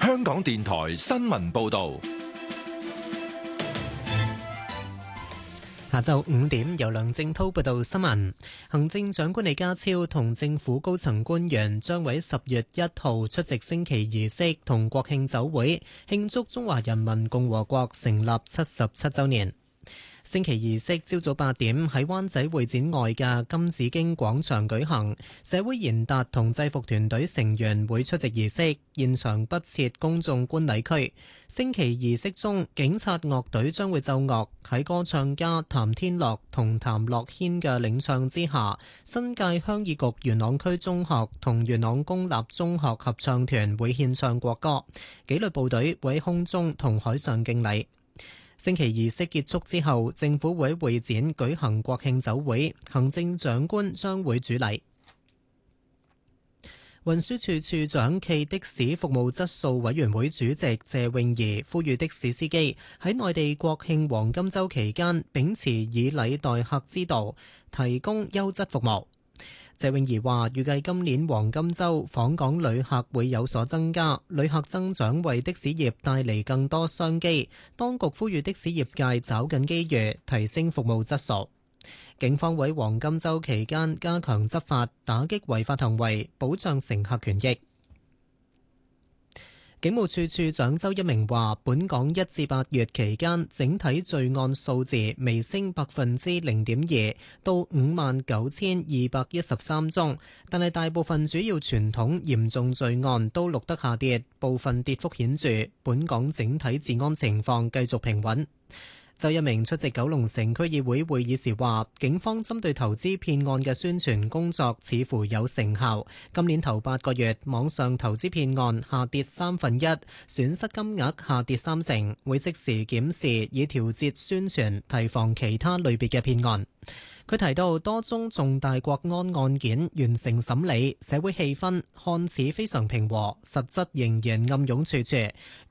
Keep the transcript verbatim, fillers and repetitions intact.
香港電台新聞報道。 下晝五點，由梁正濤報道新聞。行政長官李家超同政府高層官員將喺十月一號出席升旗儀式同國慶酒會，慶祝中華人民共和國成立七十七週年。升旗儀式朝早八點喺灣仔會展外嘅金紫荊廣場舉行，社會賢達同制服團隊成員會出席儀式，現場不設公眾觀禮區。升旗儀式中，警察樂隊將會奏樂，喺歌唱家譚天樂同譚樂軒嘅領唱之下，新界鄉議局元朗區中學同元朗公立中學合唱團會獻唱國歌，紀律部隊會喺空中同海上敬禮。升旗儀式結束之後，政府會喺會展舉行國慶酒會，行政長官將會主禮。運輸署署長暨的士服務質素委員會主席謝永儀呼籲的士司機喺內地國慶黃金週期間秉持以禮待客之道，提供優質服務。謝永儀話：預計今年黃金週訪港旅客會有所增加，旅客增長為的士業帶嚟更多商機。當局呼籲的士業界抓緊機遇，提升服務質素。警方會喺黃金週期間加強執法，打擊違法行為，保障乘客權益。警務處處長周一鳴話，本港一至八月期間整體罪案數字微升百分之零點二，到五萬九千二百一十三宗，但係大部分主要傳統嚴重罪案都錄得下跌，部分跌幅顯著。本港整體治安情況繼續平穩。周一鳴出席九龍城區議會會議時話，警方針對投資騙案嘅宣傳工作似乎有成效。今年頭八個月，網上投資騙案下跌三分一，損失金額下跌三成，會即時檢視以調節宣傳，提防其他類別嘅騙案。佢提到多宗重大國安案件完成審理，社會氣氛看似非常平和，實質仍然暗湧處處。